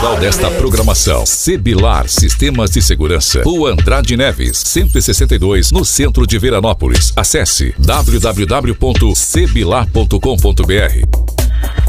autoral desta programação. Sebilar Sistemas de Segurança. Rua Andrade Neves, 162, no centro de Veranópolis. Acesse www.sebilar.com.br.